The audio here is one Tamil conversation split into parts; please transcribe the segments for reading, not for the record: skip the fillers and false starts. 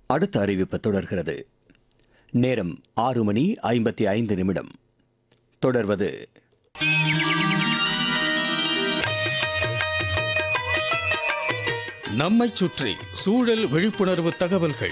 அடுத்த அறிவிப்பு தொடர்கிறது. நேரம் 6:55. தொடர்வது நம்மைச் சுற்றி சூழல் விழிப்புணர்வு தகவல்கள்.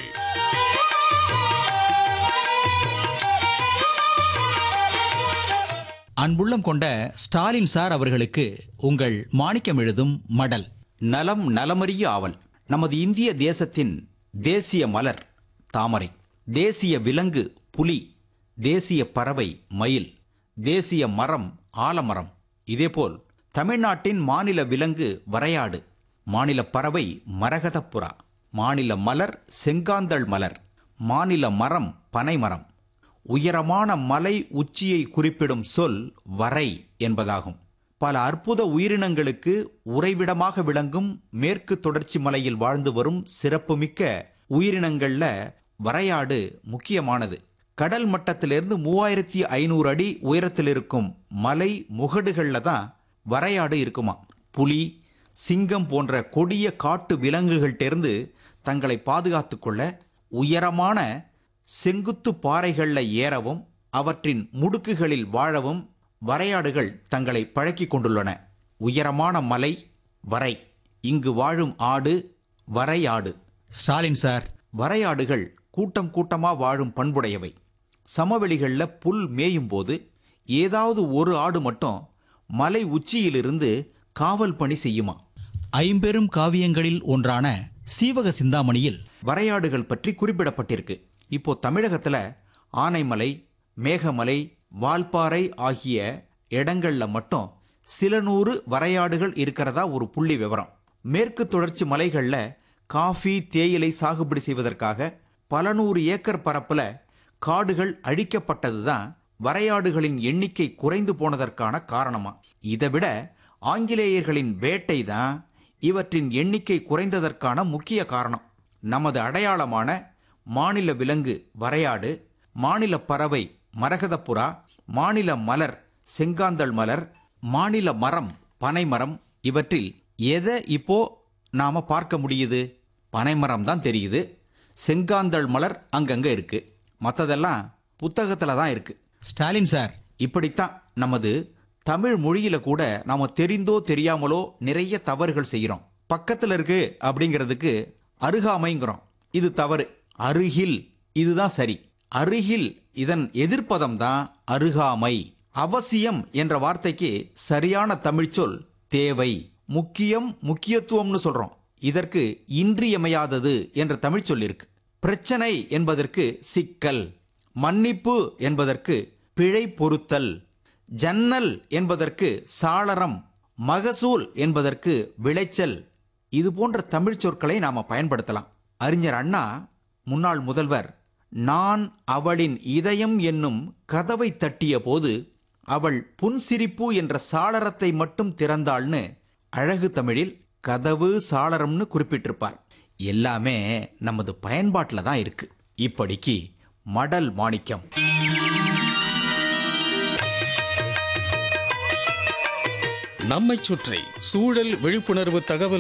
அன்புள்ளம் கொண்ட ஸ்டாலின் சார் அவர்களுக்கு உங்கள் மாணிக்கம் எழுதும் மடல். நலம் நலமறிய ஆவல். நமது இந்திய தேசத்தின் தேசிய மலர் தாமரை, தேசிய விலங்கு புலி, தேசிய பறவை மயில், தேசிய மரம் ஆலமரம். இதேபோல் தமிழ்நாட்டின் மாநில விலங்கு வரையாடு, மாநில பறவை மரகதப்புறா, மாநில மலர் செங்காந்தள் மலர், மாநில மரம் பனைமரம். உயரமான மலை உச்சியை குறிப்பிடும் சொல் வரை என்பதாகும். பல அற்புத உயிரினங்களுக்கு உறைவிடமாக விளங்கும் மேற்கு தொடர்ச்சி மலையில் வாழ்ந்து வரும் சிறப்புமிக்க உயிரினங்கள்ல வரையாடு முக்கியமானது. கடல் மட்டத்திலிருந்து 3500 அடி உயரத்தில் இருக்கும் மலை முகடுகள்ல தான் வரையாடு இருக்குமா. புலி, சிங்கம் போன்ற கொடிய காட்டு விலங்குகள்கிட்டேருந்து தங்களை பாதுகாத்து கொள்ள உயரமான செங்குத்து பாறைகள்ல ஏறவும் அவற்றின் முடுக்குகளில் வாழவும் வரையாடுகள் தங்களை பழக்கிக் கொண்டுள்ளன. உயரமான மலை வரை, இங்கு வாழும் ஆடு வரையாடு. ஸ்டாலின் சார், வரையாடுகள் கூட்டம் கூட்டமா வாழும் பண்புடையவை. சமவெளிகளில் புல் மேயும் போது ஏதாவது ஒரு ஆடு மட்டும் மலை உச்சியிலிருந்து காவல் பணி செய்யுமா. ஐம்பெரும் காவியங்களில் ஒன்றான சீவக சிந்தாமணியில் வரையாடுகள் பற்றி குறிப்பிடப்பட்டிருக்கு. இப்போ தமிழகத்துல ஆனைமலை, மேகமலை, வால்பாறை ஆகிய இடங்கள்ல மட்டும் சில நூறு வரையாடுகள் இருக்கிறதா ஒரு புள்ளி விவரம். மேற்கு தொடர்ச்சி மலைகள்ல காஃபி, தேயிலை சாகுபடி செய்வதற்காக பல நூறு ஏக்கர் பரப்புல காடுகள் அழிக்கப்பட்டதுதான் வரையாடுகளின் எண்ணிக்கை குறைந்து போனதற்கான காரணமா. இதை விட ஆங்கிலேயர்களின் வேட்டை தான் இவற்றின் எண்ணிக்கை குறைந்ததற்கான முக்கிய காரணம். நமது அடையாளமான மாநில விலங்கு வரையாடு, மாநில பறவை மரகதப்புறா, மாநில மலர் செங்காந்தள் மலர், மாநில மரம் பனைமரம், இவற்றில் எதை இப்போ நாம பார்க்க முடியுது? பனைமரம் தான் தெரியுது. செங்காந்தள் மலர் அங்கங்க இருக்கு. மற்றதெல்லாம் புத்தகத்துல தான் இருக்கு. ஸ்டாலின் சார், இப்படித்தான் நமது தமிழ் மொழியில கூட நாம தெரிந்தோ தெரியாமலோ நிறைய தவறுகள் செய்கிறோம். பக்கத்துல இருக்கு அப்படிங்கிறதுக்கு அருகாமைங்கிறோம். இது தவறு. அருகில், இதுதான் சரி. அருகில் இதன் எதிர்ப்பதம் தான் அருகாமை. அவசியம் என்ற வார்த்தைக்கு சரியான தமிழ்ச்சொல் தேவை. முக்கியம், முக்கியத்துவம்னு சொல்றோம். இதற்கு இன்றியமையாதது என்ற தமிழ்ச்சொல் இருக்கு. பிரச்சனை என்பதற்கு சிக்கல், மன்னிப்பு என்பதற்கு பிழை பொறுத்தல், ஜன்னல் என்பதற்கு சாளரம், மகசூல் என்பதற்கு விளைச்சல். இது போன்ற தமிழ் சொற்களை நாம பயன்படுத்தலாம். அறிஞர் அண்ணா, முன்னாள் முதல்வர், நான் அவளின் இதயம் என்னும் கதவை தட்டிய போது அவள் புன்சிரிப்பு என்ற சாளரத்தை மட்டும் திறந்தாள்னு அழகு தமிழில் கதவு சாளரம்னு குறிப்பிட்டிருப்பார். எல்லாமே நமது பயன்பாட்டில் தான் இருக்கு. இப்படிக்கு மடல் மாணிக்கம். நம்மைச் சுற்றி சூழல் விழிப்புணர்வு தகவல்